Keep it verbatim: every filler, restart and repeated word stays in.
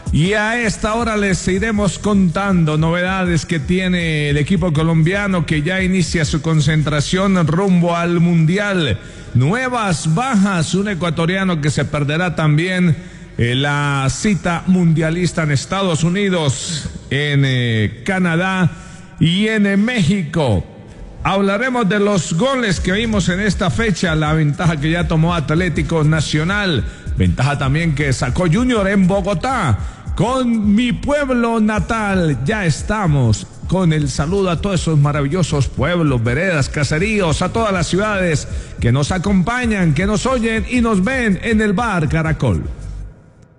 Y a esta hora les iremos contando novedades que tiene el equipo colombiano, que ya inicia su concentración rumbo al Mundial. Nuevas bajas, un ecuatoriano que se perderá también en la cita mundialista en Estados Unidos, en eh, Canadá y en eh, México. Hablaremos de los goles que vimos en esta fecha, la ventaja que ya tomó Atlético Nacional, ventaja también que sacó Junior en Bogotá. Con mi pueblo natal ya estamos con el saludo a todos esos maravillosos pueblos, veredas, caseríos, a todas las ciudades que nos acompañan, que nos oyen y nos ven en el Bar Caracol.